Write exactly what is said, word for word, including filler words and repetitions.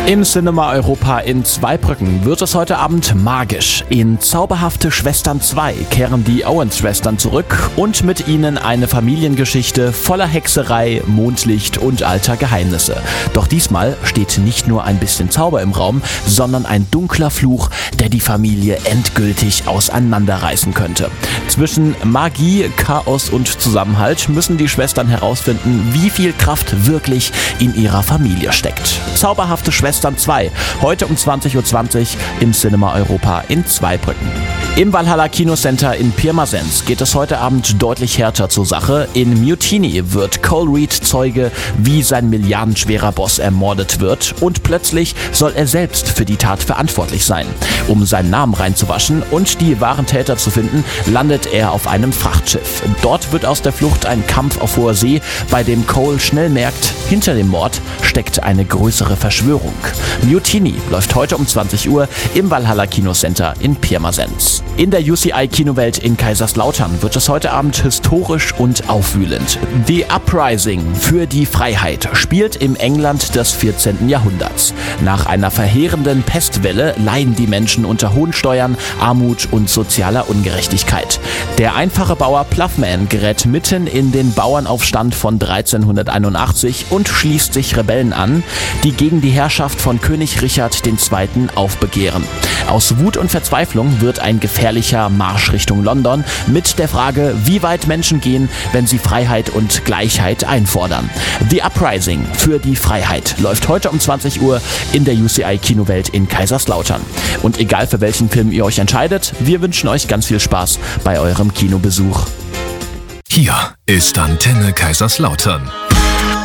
Im Cinema Europa in Zweibrücken wird es heute Abend magisch. In Zauberhafte Schwestern zwei kehren die Owens-Schwestern zurück und mit ihnen eine Familiengeschichte voller Hexerei, Mondlicht und alter Geheimnisse. Doch diesmal steht nicht nur ein bisschen Zauber im Raum, sondern ein dunkler Fluch, der die Familie endgültig auseinanderreißen könnte. Zwischen Magie, Chaos und Zusammenhalt müssen die Schwestern herausfinden, wie viel Kraft wirklich in ihrer Familie steckt. Zauberhafte Schwestern zwei, heute um zwanzig Uhr zwanzig im Cinema Europa in Zweibrücken. Im Valhalla Kinocenter in Pirmasens geht es heute Abend deutlich härter zur Sache. In Mutiny wird Cole Reed Zeuge, wie sein milliardenschwerer Boss ermordet wird, und plötzlich soll er selbst für die Tat verantwortlich sein. Um seinen Namen reinzuwaschen und die wahren Täter zu finden, landet er auf einem Frachtschiff. Dort wird aus der Flucht ein Kampf auf hoher See, bei dem Cole schnell merkt, hinter dem Mord steckt eine größere Verschwörung. Mutiny läuft heute um zwanzig Uhr im Valhalla Kinocenter in Pirmasens. In der U C I-Kinowelt in Kaiserslautern wird es heute Abend historisch und aufwühlend. The Uprising für die Freiheit spielt im England des vierzehnten Jahrhunderts. Nach einer verheerenden Pestwelle leiden die Menschen unter hohen Steuern, Armut und sozialer Ungerechtigkeit. Der einfache Bauer Ploughman gerät mitten in den Bauernaufstand von dreizehnhunderteinundachtzig und schließt sich Rebellen an, die gegen die Herrschaft von König Richard der Zweite. aufbegehren. Aus Wut und Verzweiflung wird ein gefährlicher Marsch Richtung London mit der Frage, wie weit Menschen gehen, wenn sie Freiheit und Gleichheit einfordern. The Uprising für die Freiheit läuft heute um zwanzig Uhr in der U C I-Kinowelt in Kaiserslautern. Und egal für welchen Film ihr euch entscheidet, wir wünschen euch ganz viel Spaß bei eurem Kinobesuch. Hier ist Antenne Kaiserslautern.